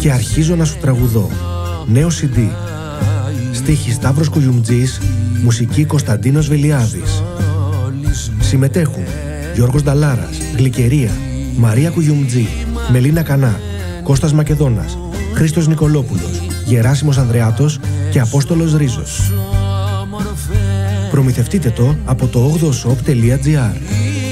Και αρχίζω να σου τραγουδώ. Νέο CD. Στίχη Σταύρος Κουγιουμτζής, μουσική Κωνσταντίνος Βελιάδης. Συμμετέχουν Γιώργος Νταλάρας, Γλυκερία, Μαρία Κουγιουμτζή, Μελίνα Κανά, Κώστας Μακεδόνας, Χρήστος Νικολόπουλος, Γεράσιμος Ανδρεάτος και Απόστολος Ρίζος. Προμηθευτείτε το από το 8shop.gr.